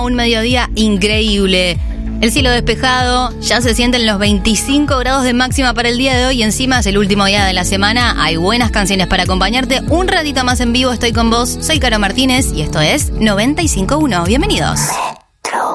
Un mediodía increíble. El cielo despejado, ya se sienten los 25 grados de máxima para el día de hoy y encima es el último día de la semana. Hay buenas canciones para acompañarte. Un ratito más en vivo estoy con vos. Soy Caro Martínez y esto es 95.1. Bienvenidos.